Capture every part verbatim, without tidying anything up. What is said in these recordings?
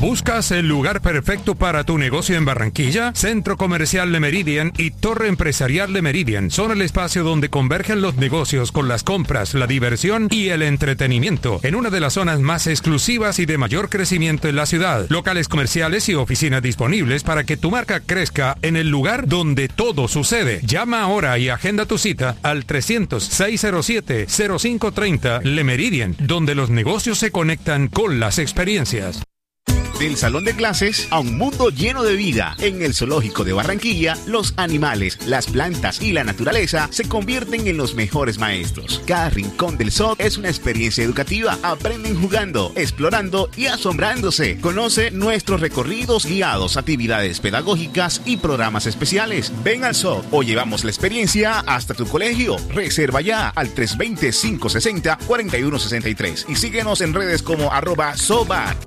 ¿Buscas el lugar perfecto para tu negocio en Barranquilla? Centro Comercial Le Meridian y Torre Empresarial Le Meridian son el espacio donde convergen los negocios con las compras, la diversión y el entretenimiento en una de las zonas más exclusivas y de mayor crecimiento en la ciudad. Locales comerciales y oficinas disponibles para que tu marca crezca en el lugar donde todo sucede. Llama ahora y agenda tu cita al trescientos, seiscientos siete, cero cinco treinta Le Meridian, donde los negocios se conectan con las experiencias. Del salón de clases a un mundo lleno de vida. En el Zoológico de Barranquilla, los animales, las plantas y la naturaleza se convierten en los mejores maestros. Cada rincón del zoo es una experiencia educativa. Aprenden jugando, explorando y asombrándose. Conoce nuestros recorridos guiados, actividades pedagógicas y programas especiales. Ven al zoo o llevamos la experiencia hasta tu colegio. Reserva ya al tres dos cero, cinco seis cero, cuatro uno seis tres y síguenos en redes como arroba zoobat.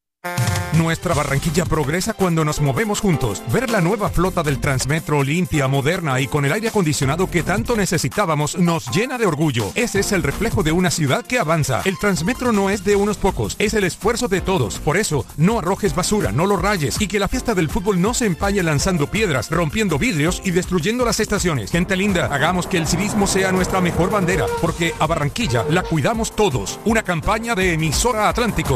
Nuestra Barranquilla progresa cuando nos movemos juntos. Ver la nueva flota del Transmetro limpia, moderna y con el aire acondicionado que tanto necesitábamos nos llena de orgullo. Ese es el reflejo de una ciudad que avanza. El Transmetro no es de unos pocos, es el esfuerzo de todos. Por eso, no arrojes basura, no lo rayes y que la fiesta del fútbol no se empañe lanzando piedras, rompiendo vidrios y destruyendo las estaciones. Gente linda, hagamos que el civismo sea nuestra mejor bandera, porque a Barranquilla la cuidamos todos. Una campaña de Emisora Atlántico.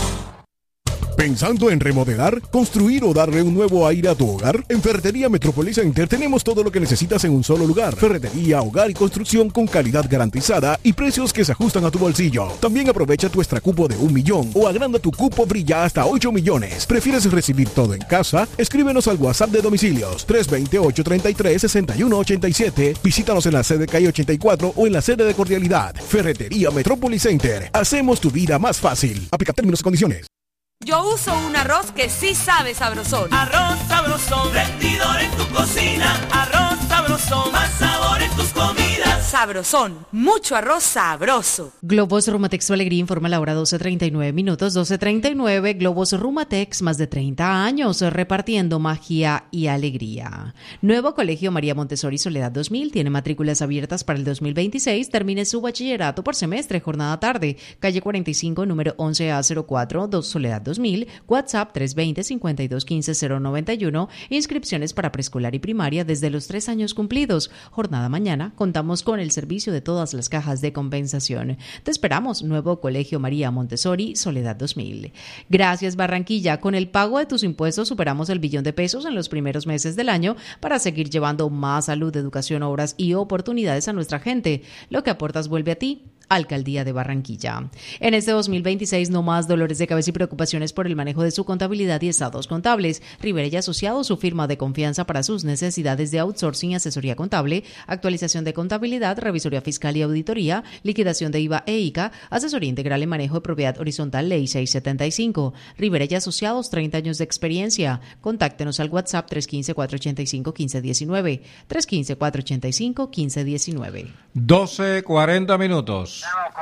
¿Pensando en remodelar, construir o darle un nuevo aire a tu hogar? En Ferretería Metrópolis Center tenemos todo lo que necesitas en un solo lugar. Ferretería, hogar y construcción con calidad garantizada y precios que se ajustan a tu bolsillo. También aprovecha tu extra cupo de un millón o agranda tu cupo brilla hasta ocho millones. ¿Prefieres recibir todo en casa? Escríbenos al WhatsApp de domicilios tres dos cero, ocho tres tres, seis uno ocho siete. Visítanos en la sede calle ochenta y cuatro o en la sede de Cordialidad. Ferretería Metrópolis Center. Hacemos tu vida más fácil. Aplica términos y condiciones. Yo uso un arroz que sí sabe sabrosón. Arroz sabrosón, rendidor en tu cocina. Arroz sabrosón, más sabor en tus comidas. Sabrosón, mucho arroz sabroso. Globos Rumatex Tu Alegría informa la hora doce treinta y nueve minutos, doce treinta y nueve. Globos Rumatex, más de treinta años repartiendo magia y alegría. Nuevo Colegio María Montessori Soledad dos mil tiene matrículas abiertas para el dos mil veintiséis. Termine su bachillerato por semestre, jornada tarde. Calle cuarenta y cinco, número once A cero cuatro, dos Soledad dos mil. WhatsApp tres dos cero, cinco dos uno cinco, cero nueve uno. Inscripciones para preescolar y primaria desde los tres años cumplidos. Jornada mañana. Contamos con el servicio de todas las cajas de compensación. Te esperamos, Nuevo Colegio María Montessori Soledad dos mil. Gracias, Barranquilla. Con el pago de tus impuestos superamos el billón de pesos en los primeros meses del año para seguir llevando más salud, educación, obras y oportunidades a nuestra gente. Lo que aportas vuelve a ti. Alcaldía de Barranquilla. En este dos mil veintiséis, no más dolores de cabeza y preocupaciones por el manejo de su contabilidad y estados contables. Rivera y Asociados, su firma de confianza para sus necesidades de outsourcing y asesoría contable, actualización de contabilidad, revisoría fiscal y auditoría, liquidación de I V A e I C A, asesoría integral en manejo de propiedad horizontal, ley seiscientos setenta y cinco. Rivera y Asociados, treinta años de experiencia. Contáctenos al WhatsApp tres uno cinco, cuatro ocho cinco, uno cinco uno nueve, tres uno cinco, cuatro ocho cinco, uno cinco uno nueve. doce cuarenta minutos.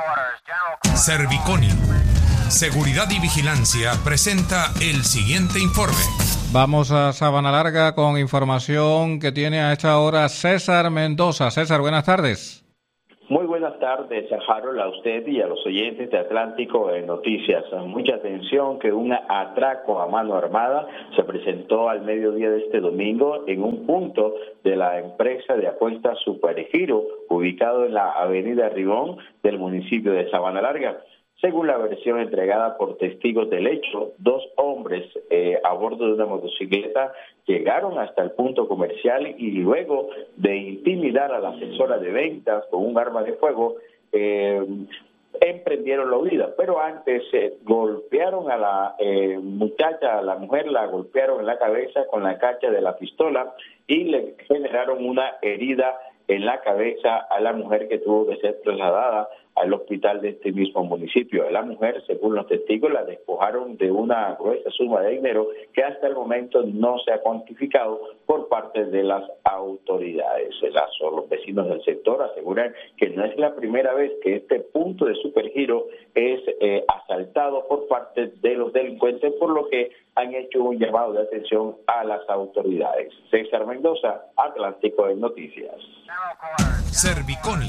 Serviconi, Seguridad y Vigilancia presenta el siguiente informe. Vamos a Sabana Larga con información que tiene a esta hora César Mendoza. César, buenas tardes. Muy buenas tardes, Harold, a usted y a los oyentes de Atlántico en Noticias. Mucha atención que un atraco a mano armada se presentó al mediodía de este domingo en un punto de la empresa de apuestas Supergiro, ubicado en la avenida Ribón del municipio de Sabana Larga. Según la versión entregada por testigos del hecho, dos hombres eh, a bordo de una motocicleta llegaron hasta el punto comercial y luego de intimidar a la asesora de ventas con un arma de fuego, eh, emprendieron la huida. Pero antes eh, golpearon a la eh, muchacha, a la mujer, la golpearon en la cabeza con la cacha de la pistola y le generaron una herida en la cabeza a la mujer, que tuvo que ser trasladada al hospital de este mismo municipio. A la mujer, según los testigos, la despojaron de una gruesa suma de dinero que hasta el momento no se ha cuantificado por parte de las autoridades. Los vecinos del sector aseguran que no es la primera vez que este punto de Supergiro es eh, asaltado por parte de los delincuentes, por lo que han hecho un llamado de atención a las autoridades. César Mendoza, Atlántico en Noticias. Serviconi,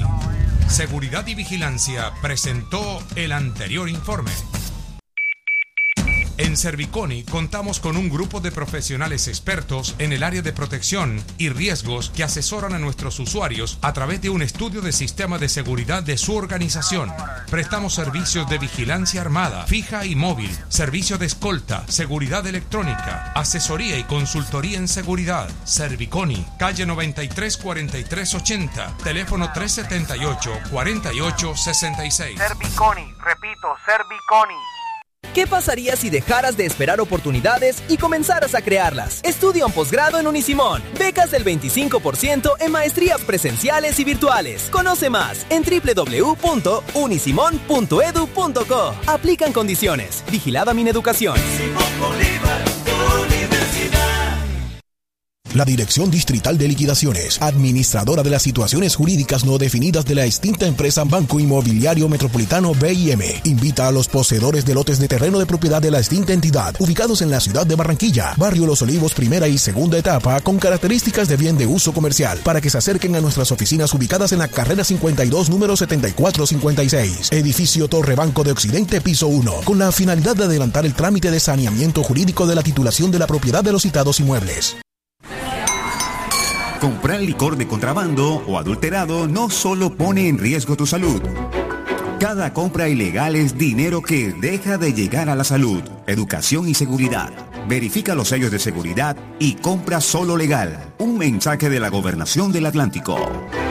Seguridad y Vigilancia presentó el anterior informe. En Serviconi contamos con un grupo de profesionales expertos en el área de protección y riesgos que asesoran a nuestros usuarios a través de un estudio de sistema de seguridad de su organización. Prestamos servicios de vigilancia armada, fija y móvil, servicio de escolta, seguridad electrónica, asesoría y consultoría en seguridad. Serviconi, calle noventa y tres cuarenta y tres ochenta, teléfono tres setenta y ocho, cuarenta y ocho sesenta y seis. Serviconi, repito, Serviconi. ¿Qué pasaría si dejaras de esperar oportunidades y comenzaras a crearlas? Estudia un posgrado en Unisimón. Becas del veinticinco por ciento en maestrías presenciales y virtuales. Conoce más en doble u doble u doble u punto unisimón punto edu punto co. Aplican condiciones. Vigilada Mineducación. La Dirección Distrital de Liquidaciones, administradora de las situaciones jurídicas no definidas de la extinta empresa Banco Inmobiliario Metropolitano B I M, invita a los poseedores de lotes de terreno de propiedad de la extinta entidad, ubicados en la ciudad de Barranquilla, Barrio Los Olivos, primera y segunda etapa, con características de bien de uso comercial, para que se acerquen a nuestras oficinas ubicadas en la carrera cincuenta y dos, número setenta y cuatro cincuenta y seis, edificio Torre Banco de Occidente, piso uno, con la finalidad de adelantar el trámite de saneamiento jurídico de la titulación de la propiedad de los citados inmuebles. Comprar licor de contrabando o adulterado no solo pone en riesgo tu salud. Cada compra ilegal es dinero que deja de llegar a la salud, educación y seguridad. Verifica los sellos de seguridad y compra solo legal. Un mensaje de la Gobernación del Atlántico.